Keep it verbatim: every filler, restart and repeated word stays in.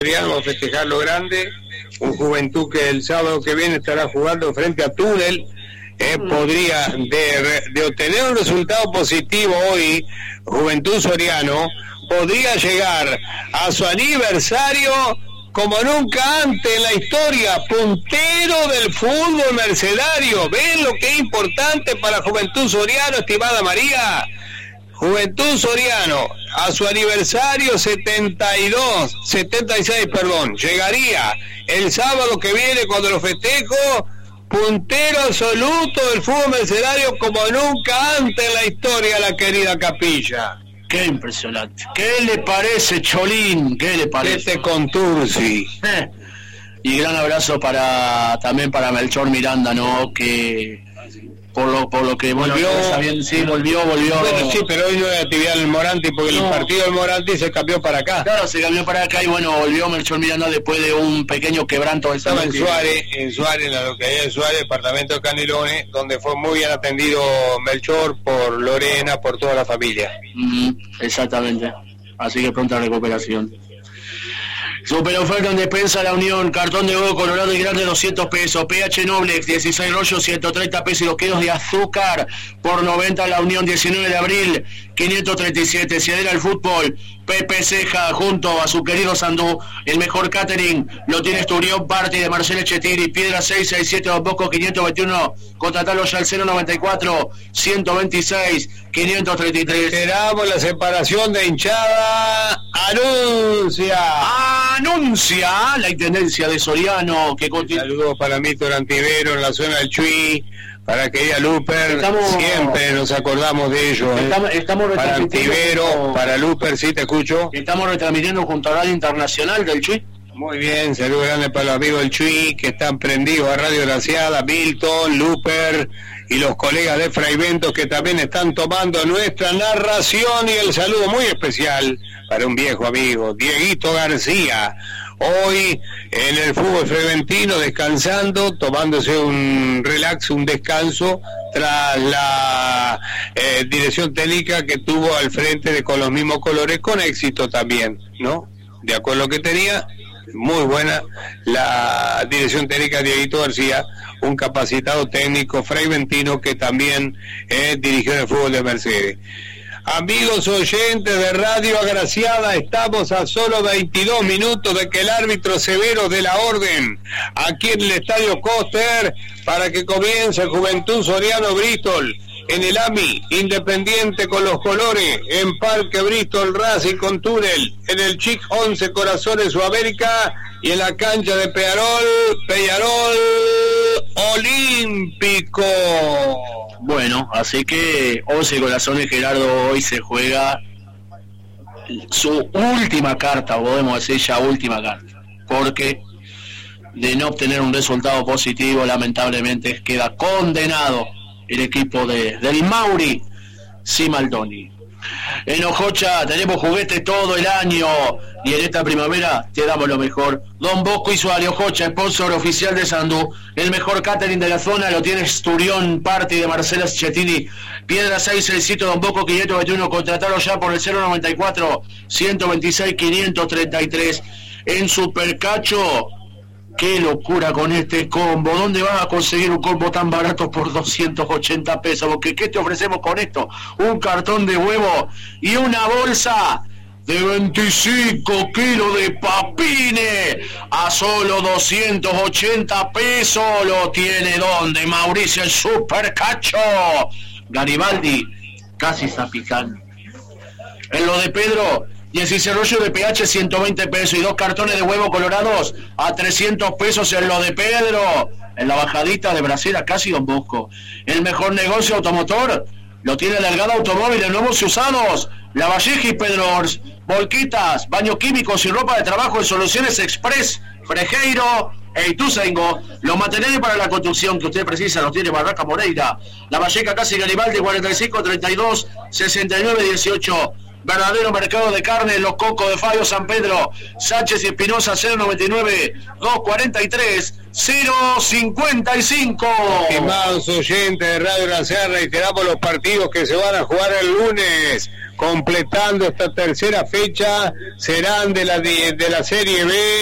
Vamos a festejar lo grande, un Juventud que el sábado que viene estará jugando frente a Túnel, eh, podría de, de obtener un resultado positivo hoy, Juventud Soriano, podría llegar a su aniversario como nunca antes en la historia, puntero del fútbol mercedario. ¿Ven lo que es importante para Juventud Soriano, estimada María? Juventud Soriano, a su aniversario setenta y dos, setenta y seis, perdón, llegaría el sábado que viene cuando lo festejo, puntero absoluto del fútbol mercedario como nunca antes en la historia, la querida Capilla. Qué impresionante. ¿Qué le parece, Cholín? ¿Qué le parece? Este con Tursi. Eh. Y gran abrazo para también para Melchor Miranda, ¿no? Que por lo por lo que volvió, bueno, bien, sí, volvió, volvió. Bueno, sí, pero hoy no hay actividad en el Moranti porque no. El partido del Moranti se cambió para acá. Claro, se cambió para acá y bueno, volvió Melchor Miranda después de un pequeño quebranto. Estaba en Suárez, en Suárez, en la localidad de Suárez, departamento de Canelones, donde fue muy bien atendido Melchor por Lorena, por toda la familia. Mm, exactamente. Así que pronta recuperación. Super oferta en despensa La Unión, cartón de huevo colorado y grande doscientos pesos, P H Noblex dieciséis rollos ciento treinta pesos y los kilos de azúcar por noventa La Unión, diecinueve de abril quinientos treinta y siete, Ciudadela al Fútbol, Pepe Ceja junto a su querido Sandú, el mejor catering lo tiene Esturión Party de Marcelo Chetiri, Piedra seiscientos sesenta y siete, Don Bosco quinientos veintiuno, contratalo ya al cero noventa y cuatro, ciento veintiséis, quinientos treinta y tres. Esperamos la separación de hinchada, anuncia. Anuncia la intendencia de Soriano que continúa. Saludos para Mítor Antivero en la zona del Chuy, para querida Luper, estamos, siempre nos acordamos de ellos. Estamos, eh. estamos para Antivero, junto, para Luper, sí te escucho. Estamos retransmitiendo junto a Radio Internacional del Chuy. Muy bien, saludos grandes para los amigos del Chuy que están prendidos a Radio Graciada, Milton, Luper y los colegas de Fraiventos que también están tomando nuestra narración, y el saludo muy especial para un viejo amigo, Dieguito García, hoy en el fútbol freventino descansando, tomándose un relax, un descanso tras la eh, dirección técnica que tuvo al frente de Con los Mismos Colores, con éxito también, ¿no? De acuerdo a lo que tenía, muy buena la dirección técnica de Dieguito García, un capacitado técnico freventino que también eh, dirigió el fútbol de Mercedes. Amigos oyentes de Radio Agraciada, estamos a solo veintidós minutos de que el árbitro Severo dé la orden aquí en el Estadio Coster para que comience Juventud Soriano Bristol. En el A M I, Independiente con los colores, en Parque Bristol, Racing con Túnel, en el Chic once Corazones Sudamérica y en la cancha de Peñarol, Peñarol Olímpico. Bueno, así que once Corazones, Gerardo, hoy se juega su última carta, podemos decir ya última carta, porque de no obtener un resultado positivo, lamentablemente queda condenado el equipo de, del Mauri Simaldoni. En Ojocha tenemos juguetes todo el año y en esta primavera te damos lo mejor. Don Bosco y Suárez, Ojocha, sponsor oficial de Sandú, el mejor catering de la zona lo tiene Esturión Party de Marcelo Chetini, Piedra seiscientos sesenta y siete, Don Bosco quinientos veintiuno, contratalo ya por el cero noventa y cuatro, ciento veintiséis, quinientos treinta y tres. En Supercacho, qué locura con este combo. ¿Dónde vas a conseguir un combo tan barato por doscientos ochenta pesos? Porque ¿qué te ofrecemos con esto? Un cartón de huevo y una bolsa de veinticinco kilos de papines a solo doscientos ochenta pesos. Lo tiene donde Mauricio, el Supercacho. Garibaldi, casi Zapicán. En lo de Pedro, dieciséis rollos de P H, ciento veinte pesos y dos cartones de huevo colorados a trescientos pesos en lo de Pedro. En la bajadita de Brasil a casi Don Bosco. El mejor negocio automotor lo tiene Delgado Automóviles, nuevos y usados. La Valleja y Pedros, volquitas, baños químicos y ropa de trabajo en Soluciones Express, Frejeiro e Ituzaingó. Los materiales para la construcción que usted precisa los tiene Barraca Moreira. La Valleja casi Garibaldi, cuarenta y cinco, treinta y dos, sesenta y nueve, dieciocho. Verdadero mercado de carne, Los Cocos de Fabio San Pedro, Sánchez y Espinosa, cero noventa y nueve, doscientos cuarenta y tres, cero cincuenta y cinco. Estimados oyentes de Radio Graciada, reiteramos los partidos que se van a jugar el lunes. completando esta tercera fecha, serán de la de, de la Serie B.